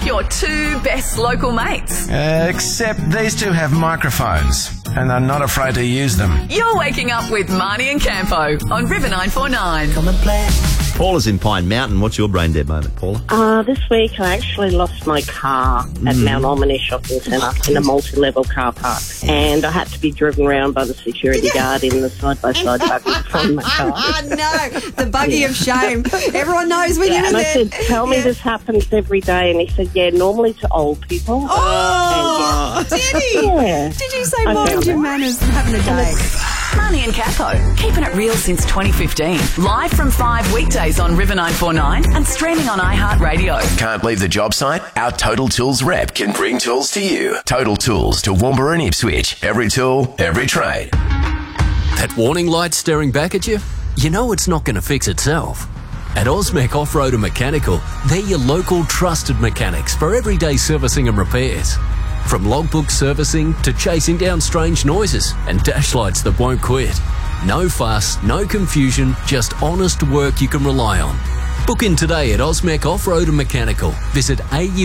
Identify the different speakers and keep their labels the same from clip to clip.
Speaker 1: your two best local mates.
Speaker 2: Except these two have microphones and are not afraid to use them.
Speaker 1: You're waking up with Marnie and Campo on River 949.
Speaker 3: Come and play.
Speaker 4: Paula's in Pine Mountain. What's your brain dead moment, Paula?
Speaker 5: This week I actually lost my car at Mount Almany Shopping Centre in a multi-level car park, and I had to be driven around by the security guard in the side-by-side buggy from my car.
Speaker 6: Oh, no, the buggy of shame. Everyone knows when you're
Speaker 5: And I
Speaker 6: there.
Speaker 5: said, tell me this happens every day, and he said, yeah, normally to old people.
Speaker 6: Oh, did he?
Speaker 5: Yeah.
Speaker 6: Did you say
Speaker 5: I
Speaker 6: mind
Speaker 5: found
Speaker 6: your
Speaker 5: it.
Speaker 6: manners and having a day?
Speaker 1: Marnie and Capo, keeping it real since 2015. Live from 5 weekdays on River 949 and streaming on iHeartRadio.
Speaker 7: Can't leave the job site? Our Total Tools rep can bring tools to you. Total Tools to Toowoomba and Ipswich. Every tool, every trade.
Speaker 8: That warning light staring back at you? You know it's not going to fix itself. At Osmec Off-Road and Mechanical, they're your local trusted mechanics for everyday servicing and repairs. From logbook servicing to chasing down strange noises and dash lights that won't quit. No fuss, no confusion, just honest work you can rely on. Book in today at Osmec Off-Road and Mechanical. Visit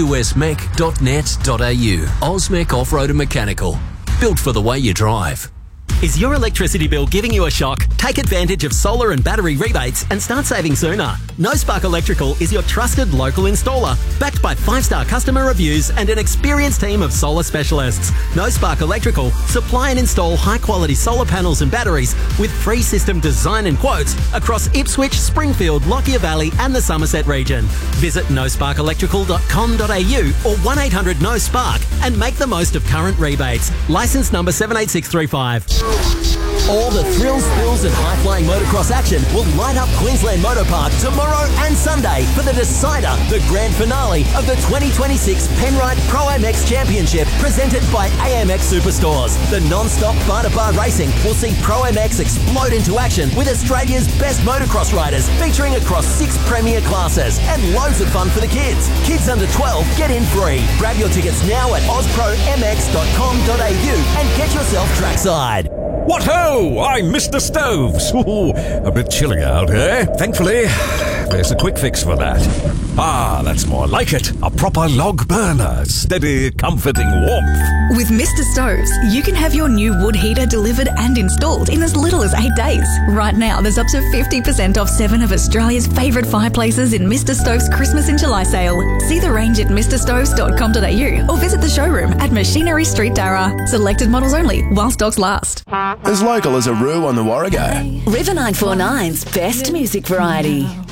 Speaker 8: ausmec.net.au. Osmec Off-Road and Mechanical. Built for the way you drive.
Speaker 9: Is your electricity bill giving you a shock? Take advantage of solar and battery rebates and start saving sooner. No Spark Electrical is your trusted local installer, backed by 5-star customer reviews and an experienced team of solar specialists. No Spark Electrical supply and install high-quality solar panels and batteries with free system design and quotes across Ipswich, Springfield, Lockyer Valley and the Somerset region. Visit nosparkelectrical.com.au or 1-800-NO-SPARK and make the most of current rebates. Licence number 78635.
Speaker 10: All the thrills, thrills and high-flying motocross action will light up Queensland Motor Park tomorrow and Sunday for the decider, the grand finale of the 2026 Penrite Pro MX Championship presented by AMX Superstores. The non-stop bar-to-bar racing will see Pro MX explode into action with Australia's best motocross riders featuring across 6 premier classes and loads of fun for the kids. Kids under 12 get in free. Grab your tickets now at ozpromx.com.au and get yourself trackside.
Speaker 11: What ho! I'm Mr. Stoves. Ooh, a bit chilly out, eh? Thankfully, there's a quick fix for that. Ah, that's more like it. A proper log burner. Steady, comforting warmth.
Speaker 12: With Mr. Stoves, you can have your new wood heater delivered and installed in as little as 8 days. Right now, there's up to 50% off 7 of Australia's favourite fireplaces in Mr. Stoves Christmas in July sale. See the range at mrstoves.com.au or visit the showroom at Machinery Street, Darra. Selected models only, while stocks last.
Speaker 7: As local as a Roo on the Warrego.
Speaker 1: River 949's best music variety.